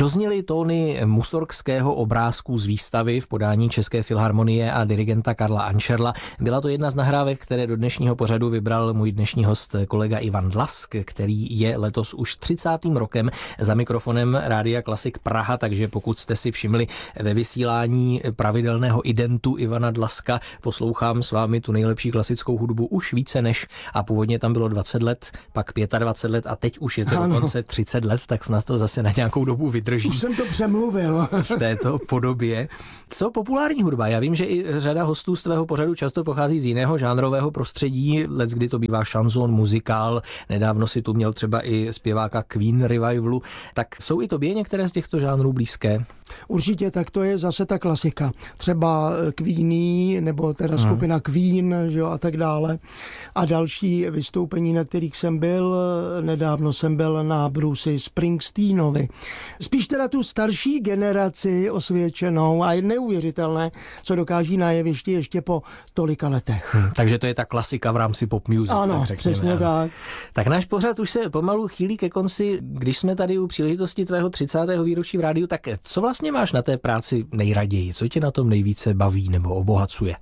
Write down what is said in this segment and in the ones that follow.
Dozněly tóny Musorgského obrázků z výstavy v podání České filharmonie a dirigenta Karla Ančerla. Byla to jedna z nahrávek, které do dnešního pořadu vybral můj dnešní host kolega Ivan Dlask, který je letos už 30. rokem za mikrofonem Rádia Klasik Praha, takže pokud jste si všimli ve vysílání pravidelného identu Ivana Dlaska, poslouchám s vámi tu nejlepší klasickou hudbu už více než, a původně tam bylo 20 let, pak 25 let a teď už je to dokonce 30 let, tak snad to zase na nějakou dobu vydrží. Už jsem to přemluvil. V této podobě. Co populární hudba? Já vím, že i řada hostů z tvého pořadu často pochází z jiného žánrového prostředí, leckdy to bývá šanson, muzikál, nedávno si tu měl třeba i zpěváka Queen Revivalu. Tak jsou i tobě některé z těchto žánrů blízké? Určitě, tak to je zase ta klasika. Třeba Queenie, nebo teda skupina Queen, že jo, a tak dále. A další vystoupení, na kterých jsem byl, nedávno jsem byl na Bruce Springsteenovi. Spíš teda tu starší generaci osvědčenou a je neuvěřitelné, co dokáží na jevišti ještě po tolika letech. Takže to je ta klasika v rámci pop music. Ano, přesně tak. Tak náš pořad už se pomalu chýlí ke konci. Když jsme tady u příležitosti tvého 30. výročí v rádiu, tak co vlastně máš na té práci nejraději? Co tě na tom nejvíce baví nebo obohacuje?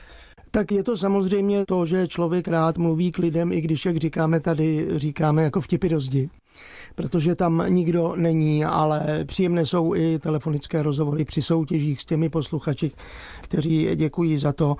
Tak je to samozřejmě to, že člověk rád mluví k lidem, i když, jak říkáme tady, říkáme jako vtipy do zdi. Protože tam nikdo není, ale příjemné jsou i telefonické rozhovory při soutěžích s těmi posluchači, kteří děkují za to,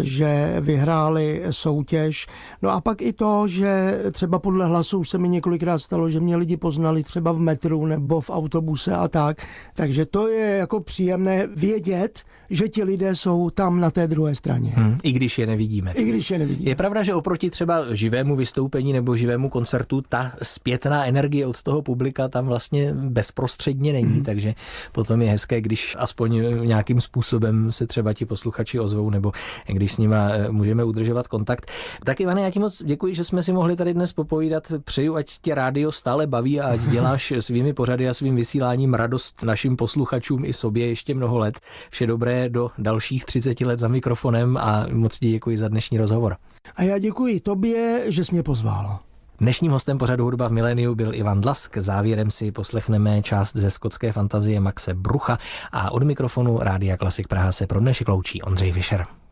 že vyhráli soutěž. No a pak i to, že třeba podle hlasu už se mi několikrát stalo, že mě lidi poznali třeba v metru nebo v autobuse a tak. Takže to je jako příjemné vědět, že ti lidé jsou tam na té druhé straně. I když je nevidíme. I když je nevidíme. Je pravda, že oproti třeba živému vystoupení nebo živému koncertu ta zpětná energie od toho publika tam vlastně bezprostředně není, takže potom je hezké, když aspoň nějakým způsobem se třeba ti posluchači ozvou, nebo když s nima můžeme udržovat kontakt. Tak Ivane, já ti moc děkuji, že jsme si mohli tady dnes popovídat. Přeju, ať tě rádio stále baví a ať děláš svými pořady a svým vysíláním radost našim posluchačům i sobě ještě mnoho let. Vše dobré do dalších 30 let za mikrofonem a moc ti děkuji za dnešní rozhovor. A já děkuji tobě, že jsi mě pozval. Dnešním hostem pořadu Hudba v miléniu byl Ivan Dlask. Závěrem si poslechneme část ze skotské fantazie Maxe Brucha a od mikrofonu Rádia Klasik Praha se pro dnešek loučí Ondřej Fischer.